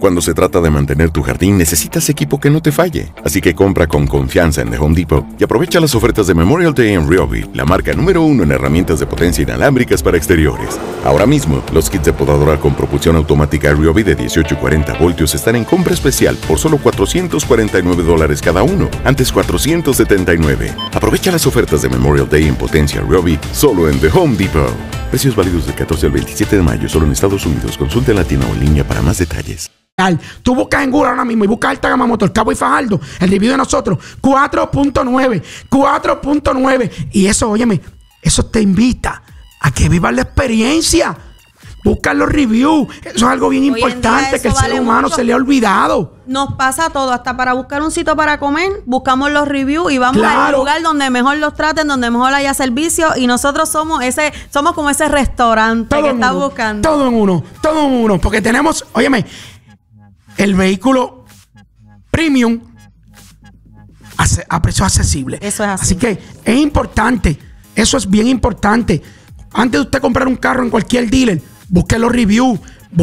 Cuando se trata de mantener tu jardín, necesitas equipo que no te falle. Así que compra con confianza en The Home Depot y aprovecha las ofertas de Memorial Day en Ryobi, la marca número 1 en herramientas de potencia inalámbricas para exteriores. Ahora mismo, los kits de podadora con propulsión automática Ryobi de 18 y 40 voltios están en compra especial por solo $449 cada uno, antes $479. Aprovecha las ofertas de Memorial Day en potencia Ryobi solo en The Home Depot. Precios válidos del 14 al 27 de mayo solo en Estados Unidos. Consulte en la tienda o en línea para más detalles. Tú buscas en Google ahora mismo y buscas Alta Gama Motor, Cabo y Fajardo, el review de nosotros, 4.9. Y eso, óyeme, eso te invita a que vivas la experiencia. Busca los reviews. Eso es algo bien importante que el ser humano se le ha olvidado. Nos pasa todo, hasta para buscar un sitio para comer, buscamos los reviews y vamos al lugar donde mejor los traten, donde mejor haya servicio, y nosotros somos como ese restaurante que está buscando. Todo en uno, porque tenemos, óyeme, el vehículo premium a precio accesible. Eso es así. Así que es importante, eso es bien importante. Antes de usted comprar un carro en cualquier dealer, busque los reviews.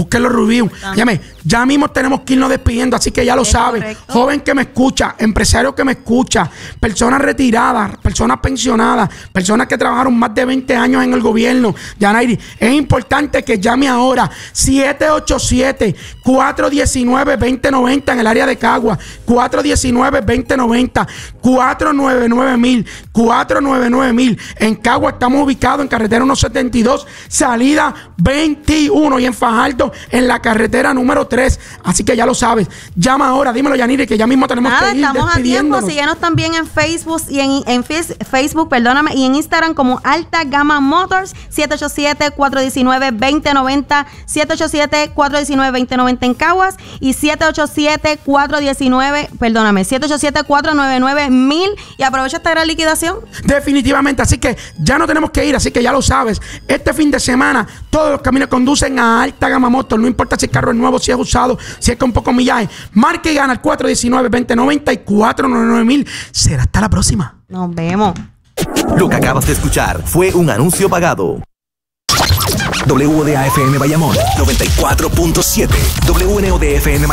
Ya mismo tenemos que irnos despidiendo, así que ya lo sabe. Correcto. Joven que me escucha, empresario que me escucha, personas retiradas, personas pensionadas, personas que trabajaron más de 20 años en el gobierno. Yanairi, es importante que llame ahora 787-419-2090 en el área de Cagua, 419-2090, 499-1000. En Cagua estamos ubicados en carretera 172, salida 21, y en Fajardo en la carretera número 3. Así que ya lo sabes. Llama ahora, dímelo, Yanire, que ya mismo tenemos que ir estamos despidiéndonos. A tiempo. Síguenos también en Facebook y en Instagram como Alta Gama Motors. 787-419-2090, 787-419-2090 en Caguas y 787-499-1000, y aprovecha esta gran liquidación. Definitivamente, así que ya no tenemos que ir, así que ya lo sabes. Este fin de semana todos los caminos conducen a Alta Gama Motors, no importa si el carro es nuevo, si es usado, si es con poco millaje. Marca y gana el 419-2090 y 499-1000. Será hasta la próxima. Nos vemos. Lo que acabas de escuchar fue un anuncio pagado. WDAFM Bayamón 94.7, WNODFM